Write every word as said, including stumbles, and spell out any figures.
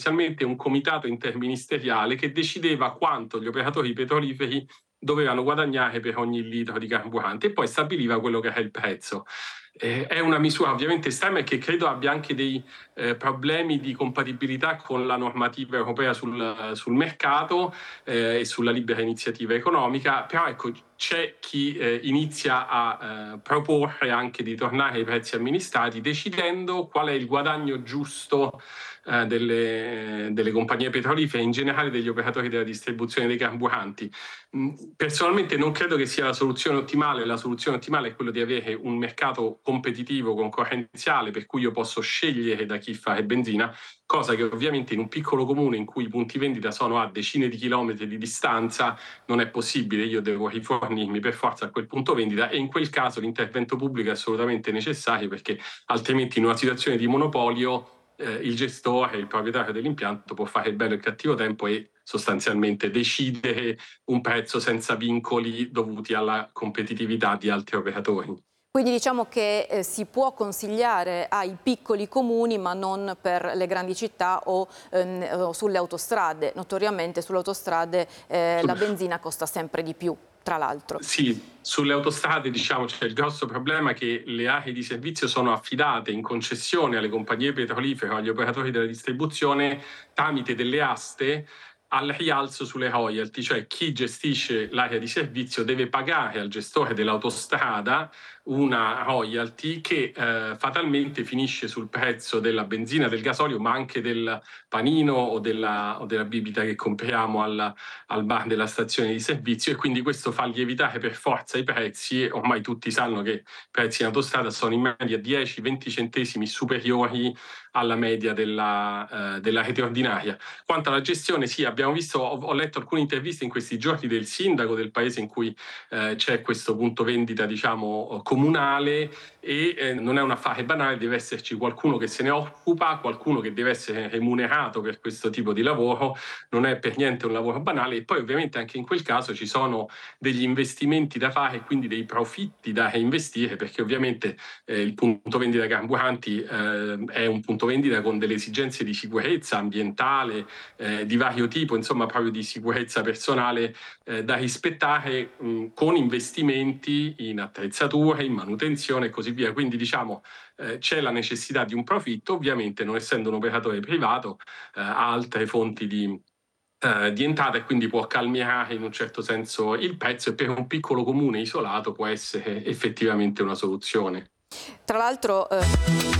sostanzialmente un comitato interministeriale che decideva quanto gli operatori petroliferi dovevano guadagnare per ogni litro di carburante e poi stabiliva quello che era il prezzo. Eh, è una misura ovviamente estrema e che credo abbia anche dei eh, problemi di compatibilità con la normativa europea sul, sul mercato eh, e sulla libera iniziativa economica, però ecco, c'è chi eh, inizia a eh, proporre anche di tornare ai prezzi amministrati decidendo qual è il guadagno giusto eh, delle, delle compagnie petrolifere e in generale degli operatori della distribuzione dei carburanti. Personalmente non credo che sia la soluzione ottimale. La soluzione ottimale è quella di avere un mercato competitivo, concorrenziale, per cui io posso scegliere da chi fare benzina, cosa che ovviamente in un piccolo comune in cui i punti vendita sono a decine di chilometri di distanza non è possibile. Io devo rifornirmi per forza a quel punto vendita e in quel caso l'intervento pubblico è assolutamente necessario, perché altrimenti in una situazione di monopolio eh, il gestore, il proprietario dell'impianto può fare il bello e il cattivo tempo e sostanzialmente decidere un prezzo senza vincoli dovuti alla competitività di altri operatori. Quindi diciamo che eh, si può consigliare ai piccoli comuni ma non per le grandi città o, ehm, o sulle autostrade. Notoriamente sulle autostrade eh, la benzina costa sempre di più, tra l'altro. Sì, sulle autostrade diciamo c'è il grosso problema che le aree di servizio sono affidate in concessione alle compagnie petrolifere o agli operatori della distribuzione tramite delle aste al rialzo sulle royalty, cioè chi gestisce l'area di servizio deve pagare al gestore dell'autostrada una royalty che eh, fatalmente finisce sul prezzo della benzina, del gasolio, ma anche del panino o della, o della bibita che compriamo al, al bar della stazione di servizio, e quindi questo fa lievitare per forza i prezzi. E ormai tutti sanno che i prezzi in autostrada sono in media dieci venti centesimi superiori alla media della, eh, della rete ordinaria. Quanto alla gestione, sì, abbiamo visto, ho, ho letto alcune interviste in questi giorni del sindaco del paese in cui eh, c'è questo punto vendita, diciamo, comunale, e eh, non è un affare banale, deve esserci qualcuno che se ne occupa, qualcuno che deve essere remunerato per questo tipo di lavoro, non è per niente un lavoro banale, e poi ovviamente anche in quel caso ci sono degli investimenti da fare e quindi dei profitti da reinvestire, perché ovviamente eh, il punto vendita carburanti eh, è un punto vendita con delle esigenze di sicurezza ambientale eh, di vario tipo, insomma proprio di sicurezza personale eh, da rispettare mh, con investimenti in attrezzature, in manutenzione e così via. Quindi diciamo eh, c'è la necessità di un profitto, ovviamente non essendo un operatore privato eh, ha altre fonti di Uh, di entrata e quindi può calmierare in un certo senso il prezzo, e per un piccolo comune isolato può essere effettivamente una soluzione. Tra l'altro eh...